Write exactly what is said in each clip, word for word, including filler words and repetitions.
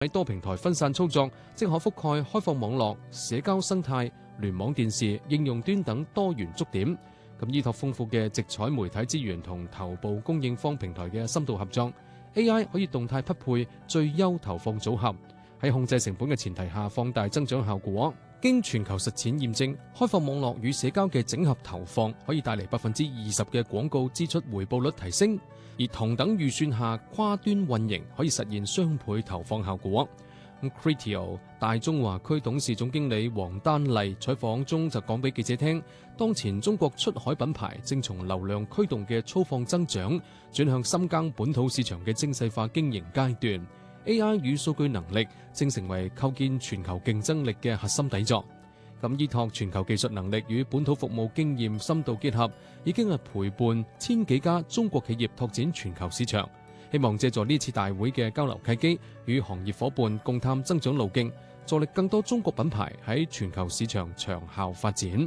喺多平台分散操作，即可覆蓋開放網絡、社交生態、聯網電視、應用端等多元觸點。咁依託豐富嘅直採媒體資源同頭部供應方平台嘅深度合作 ，A I 可以動態匹配最優投放組合，喺控制成本嘅前提下放大增長效果。經全球實踐驗證，開放網絡與社交嘅整合投放可以帶嚟百分之二十嘅廣告支出回報率提升，而同等預算下跨端運營可以實現雙倍投放效果。Criteo 大中華區董事總經理黃丹麗採訪中就講俾記者聽，當前中國出海品牌正從流量驅動嘅粗放增長，轉向深耕本土市場嘅精細化經營階段。A I 與數據能力正成為構建全球競爭力嘅核心底座。咁依託全球技術能力與本土服務經驗深度結合，已經係陪伴千幾家中國企業拓展全球市場。希望借助呢次大會嘅交流契機，與行業夥伴共探增長路徑，助力更多中國品牌喺全球市場長效發展。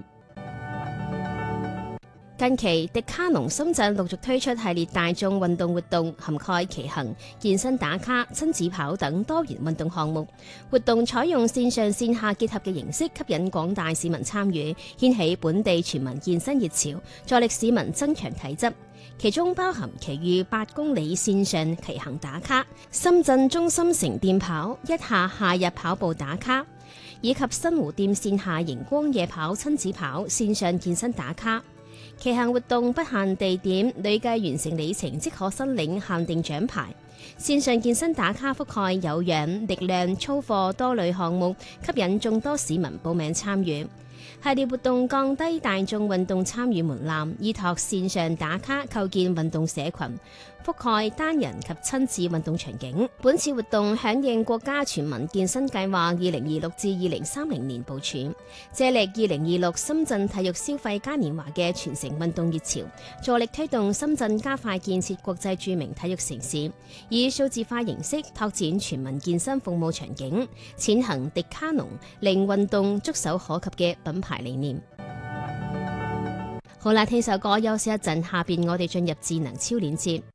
近期，迪卡儂深圳陸續推出系列大眾運動活動，涵蓋騎行、健身打卡、親子跑等多元運動項目。活動採用線上線下結合嘅形式，吸引廣大市民參與，掀起本地全民健身熱潮，助力市民增強體質。其中包含其餘八公里線上騎行打卡、深圳中心城電跑、一下夏日跑步打卡，以及新湖店線下熒光夜跑、親子跑、線上健身打卡。騎行活動不限地點，累計完成里程即可申領限定獎牌。線上健身打卡覆蓋有氧、力量、操課多類項目，吸引眾多市民報名參與。系列活動降低大眾運動參與門檻，依託線上打卡構建運動社群，覆蓋單人及親子運動場景。本次活動響應國家全民健身計劃二零二六至二零三零年部署，借力二零二六深圳體育消費嘉年華嘅全城運動熱潮，助力推動深圳加快建設國際著名體育城市，以數字化形式拓展全民健身服務場景，踐行迪卡儂令運動觸手可及嘅品牌理念。好啦，聽首歌休息一陣，下邊我哋進入智能超鏈接。